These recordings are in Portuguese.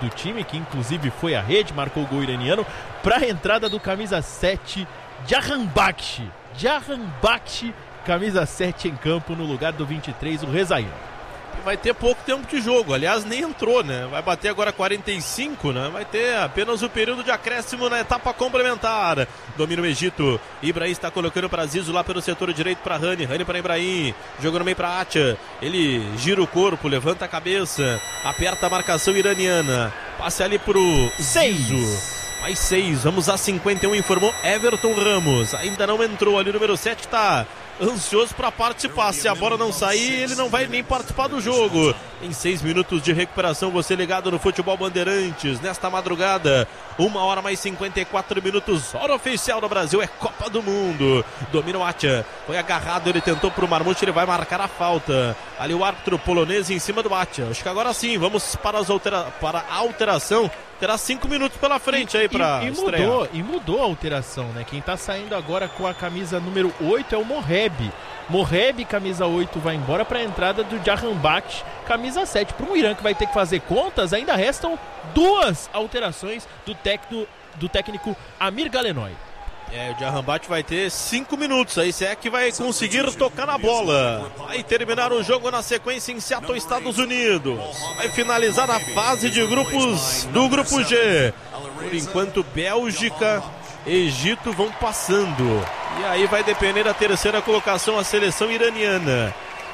do time, que inclusive foi à rede, marcou o gol iraniano, para a entrada do camisa 7, Jahanbakhsh, camisa 7 em campo no lugar do 23, o Rezaïm. Vai ter pouco tempo de jogo, aliás nem entrou, né? Vai bater agora 45, né? Vai ter apenas o período de acréscimo na etapa complementar. Domina o Egito, Ibrahim está colocando para Zizo lá pelo setor direito para Rani para Ibrahim, jogando meio para Atia, ele gira o corpo, levanta a cabeça, aperta a marcação iraniana, passe ali pro Zizo. Mais 6, vamos a 51, informou Everton Ramos. Ainda não entrou ali, o número 7 está ansioso para participar. Se a bola não sair, ele não vai nem participar do jogo. Em 6 minutos de recuperação, você ligado no Futebol Bandeirantes. Nesta madrugada, 1 hora mais 54 minutos. Hora oficial do Brasil, é Copa do Mundo. Domina o Atia, foi agarrado, ele tentou pro Marmouche, ele vai marcar a falta. Ali o árbitro polonês em cima do Atia. Acho que agora sim, vamos para a alteração. Terá 5 minutos pela frente aí pra estrear. Mudou a alteração, né? Quem tá saindo agora com a camisa número 8 é o Morreb, camisa 8, vai embora para a entrada do Jahanbakhsh, camisa 7. Para um Irã que vai ter que fazer contas, ainda restam 2 alterações do técnico Amir Galenoi. O Jahanbakhsh vai ter 5 minutos aí, se é que vai conseguir tocar na bola. Vai terminar o jogo na sequência em Seattle, Estados Unidos. Vai finalizar a fase de grupos do grupo G. Por enquanto, Bélgica, Egito vão passando. E aí vai depender da terceira colocação, a seleção iraniana.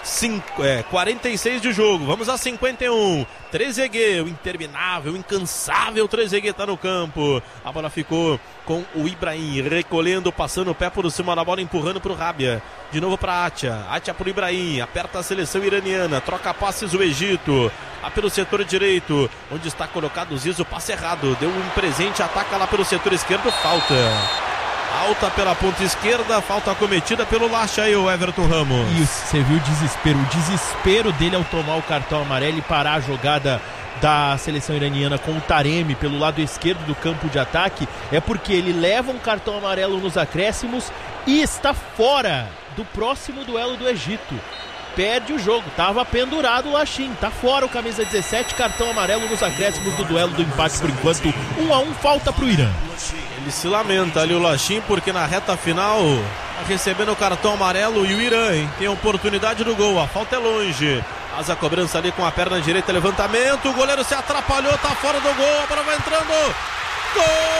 46 de jogo, vamos a 51. Trezeguet, o interminável, o incansável Trezeguet tá no campo. A bola ficou com o Ibrahim, recolhendo, passando o pé por cima da bola, empurrando pro Rabia. De novo para Atia pro Ibrahim, aperta a seleção iraniana, troca passes o Egito. Lá pelo setor direito, onde está colocado o Zizo, passe errado, deu um presente, ataca lá pelo setor esquerdo, falta. Alta pela ponta esquerda, falta cometida pelo Lacha aí, o Everton Ramos. E você viu o desespero dele ao tomar o cartão amarelo e parar a jogada da seleção iraniana com o Taremi pelo lado esquerdo do campo de ataque, é porque ele leva um cartão amarelo nos acréscimos e está fora do próximo duelo do Egito. Perde o jogo, estava pendurado o Lachin, tá fora o camisa 17, cartão amarelo nos acréscimos do duelo do empate por enquanto, 1-1, falta pro Irã. Ele se lamenta ali o Lachin, porque na reta final tá recebendo o cartão amarelo e o Irã, hein, tem a oportunidade do gol, a falta é longe. Faz a cobrança ali com a perna direita, levantamento, o goleiro se atrapalhou, tá fora do gol, a bola vai entrando, gol!